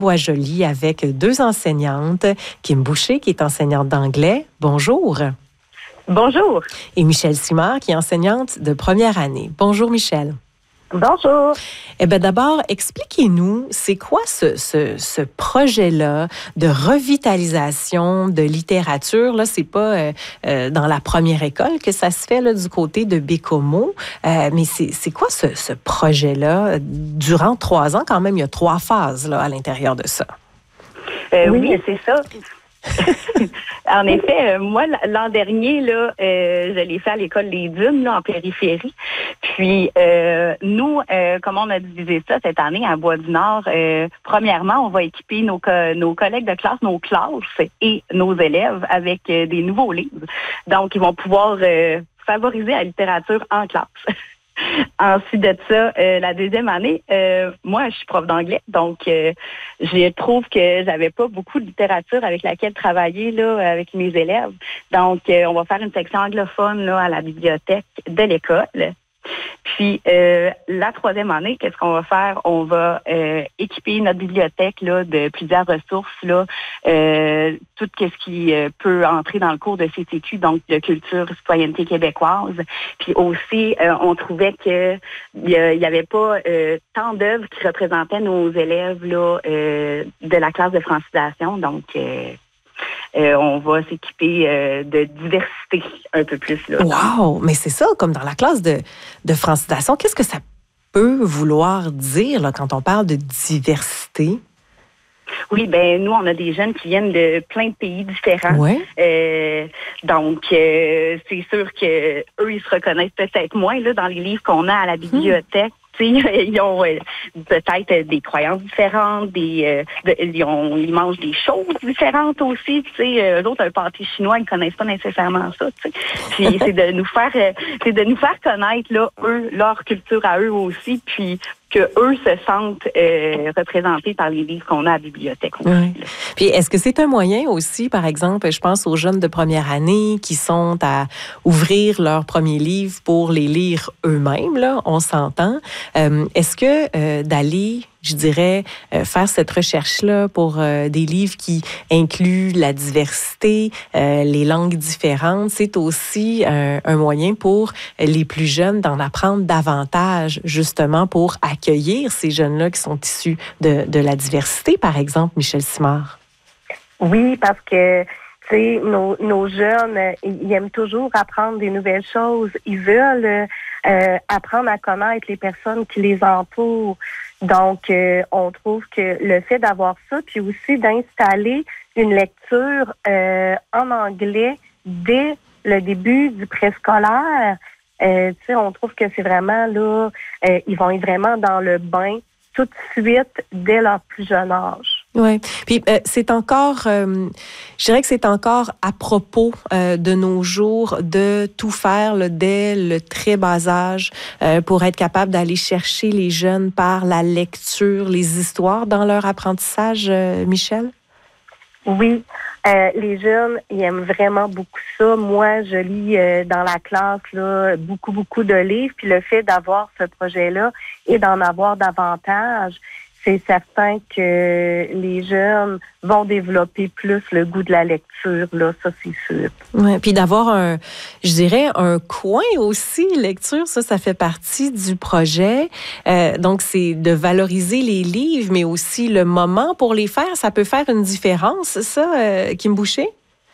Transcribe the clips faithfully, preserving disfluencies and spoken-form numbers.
Boisjoli avec deux enseignantes, Kim Boucher qui est enseignante d'anglais. Bonjour. Bonjour. Et Michèle Simard qui est enseignante de première année. Bonjour Michèle. Bonjour. Eh bien d'abord, expliquez-nous, c'est quoi ce, ce, ce projet-là de revitalisation de littérature? Là, c'est pas euh, euh, dans la première école que ça se fait là, du côté de Baie-Comeau, euh, mais c'est, c'est quoi ce, ce projet-là? Durant trois ans, quand même, il y a trois phases là, à l'intérieur de ça. Euh, oui, oui c'est ça. En effet, euh, moi, l'an dernier, là, euh, je l'ai fait à l'école Les Dunes, là, en périphérie. Puis, euh, nous, euh, comment on a divisé ça cette année à Bois-du-Nord? Euh, premièrement, on va équiper nos, co- nos collègues de classe, nos classes et nos élèves avec euh, des nouveaux livres. Donc, ils vont pouvoir euh, favoriser la littérature en classe. Ensuite de ça, euh, la deuxième année, euh, moi, je suis prof d'anglais, donc euh, je trouve que j'avais pas beaucoup de littérature avec laquelle travailler là avec mes élèves. Donc, euh, on va faire une section anglophone là à la bibliothèque de l'école. Puis, euh, la troisième année, qu'est-ce qu'on va faire? On va euh, équiper notre bibliothèque là, de plusieurs ressources, là, euh, tout ce qui euh, peut entrer dans le cours de C C Q, donc de culture, citoyenneté québécoise. Puis aussi, euh, on trouvait que il n'y avait pas euh, tant d'œuvres qui représentaient nos élèves là, euh, de la classe de francisation. Donc, euh, Euh, on va s'équiper euh, de diversité un peu plus. Là, wow! Mais c'est ça, comme dans la classe de, de francisation, qu'est-ce que ça peut vouloir dire là, quand on parle de diversité? Oui, ben nous, on a des jeunes qui viennent de plein de pays différents. Ouais. Euh, donc, euh, c'est sûr que eux, ils se reconnaissent peut-être moins là, dans les livres qu'on a à la bibliothèque. Mmh. Ils ont euh, peut-être des croyances différentes, des, euh, de, ils, ont, ils mangent des choses différentes aussi. Euh, eux autres, un pâté chinois, ils connaissent pas nécessairement ça. T'sais. Puis c'est de nous faire, euh, c'est de nous faire connaître là, eux, leur culture à eux aussi, puis que eux se sentent euh, représentés par les livres qu'on a à la bibliothèque. Aussi, oui. Puis est-ce que c'est un moyen aussi, par exemple, je pense aux jeunes de première année qui sont à ouvrir leur premier livre pour les lire eux-mêmes, là, on s'entend. Euh, est-ce que euh, d'aller, je dirais, euh, faire cette recherche-là pour euh, des livres qui incluent la diversité, euh, les langues différentes, c'est aussi euh, un moyen pour les plus jeunes d'en apprendre davantage, justement, pour accueillir ces jeunes-là qui sont issus de, de la diversité, par exemple, Michèle Simard? Oui, parce que, tu sais, nos, nos jeunes, ils aiment toujours apprendre des nouvelles choses. Ils veulent euh, apprendre à connaître les personnes qui les entourent. Donc, euh, on trouve que le fait d'avoir ça, puis aussi d'installer une lecture euh, en anglais dès le début du préscolaire, euh, tu sais, on trouve que c'est vraiment là, euh, ils vont être vraiment dans le bain tout de suite dès leur plus jeune âge. Oui. Puis euh, c'est encore, euh, je dirais que c'est encore à propos euh, de nos jours de tout faire là, dès le très bas âge euh, pour être capable d'aller chercher les jeunes par la lecture, les histoires dans leur apprentissage, euh, Michèle? Oui. Euh, les jeunes, ils aiment vraiment beaucoup ça. Moi, je lis euh, dans la classe là, beaucoup, beaucoup de livres. Puis le fait d'avoir ce projet-là et d'en avoir davantage, c'est certain que les jeunes vont développer plus le goût de la lecture, là, ça c'est sûr. Ouais, puis d'avoir un, je dirais, un coin aussi, lecture, ça, ça fait partie du projet. Euh, donc, c'est de valoriser les livres, mais aussi le moment pour les faire. Ça peut faire une différence, ça, euh, Kim Boucher?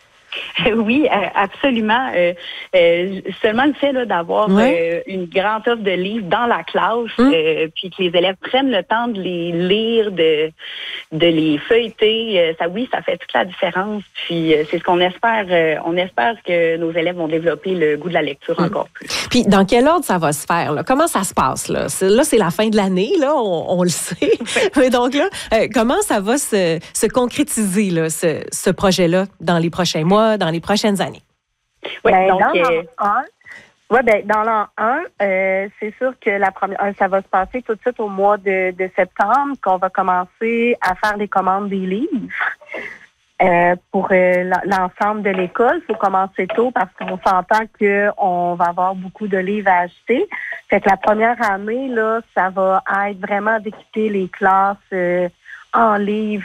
Oui, absolument. Euh, euh, seulement le fait là, d'avoir ouais. euh, une grande offre de livres dans la classe, hum. euh, puis que les élèves prennent le temps de les lire, de, de les feuilleter, euh, ça oui, ça fait toute la différence. Puis euh, c'est ce qu'on espère. Euh, on espère que nos élèves vont développer le goût de la lecture hum. encore plus. Puis dans quel ordre ça va se faire? Là? Comment ça se passe? Là, c'est, là, c'est la fin de l'année, là, on, on le sait. Mais donc là, euh, comment ça va se, se concrétiser, là, ce, ce projet-là, dans les prochains mois, dans les prochaines années? Oui, ben, donc, dans euh... l'an un, ouais, ben, dans l'an un, euh, c'est sûr que la première, ça va se passer tout de suite au mois de, de septembre, qu'on va commencer à faire des commandes des livres. Euh, pour euh, l'ensemble de l'école, il faut commencer tôt parce qu'on s'entend qu'on va avoir beaucoup de livres à acheter. Fait que la première année, là, ça va être vraiment d'équiper les classes euh, en livres